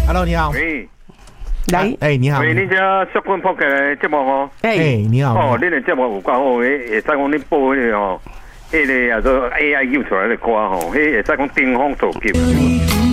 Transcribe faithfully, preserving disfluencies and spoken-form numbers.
Hello， 你好。 喂， 来，哎，你好。 喂，你这小坤播嘅节目哦。 哎，你好。 哦，你的节目有讲好，会使讲你播迄个哦，迄个啊做 A I 救出来的歌吼，迄会使讲顶峰造极。